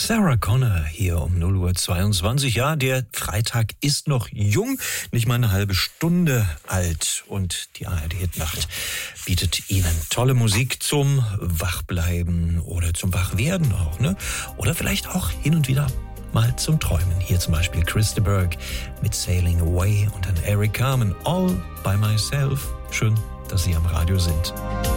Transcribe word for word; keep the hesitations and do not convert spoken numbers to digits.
Sarah Connor hier um null Uhr zweiundzwanzig. Ja, der Freitag ist noch jung, nicht mal eine halbe Stunde alt. Und die A R D-Hitnacht bietet Ihnen tolle Musik zum Wachbleiben oder zum Wachwerden auch, ne? Oder vielleicht auch hin und wieder mal zum Träumen. Hier zum Beispiel Chris de Burgh mit Sailing Away und dann Eric Carmen, All by Myself. Schön, dass Sie am Radio sind.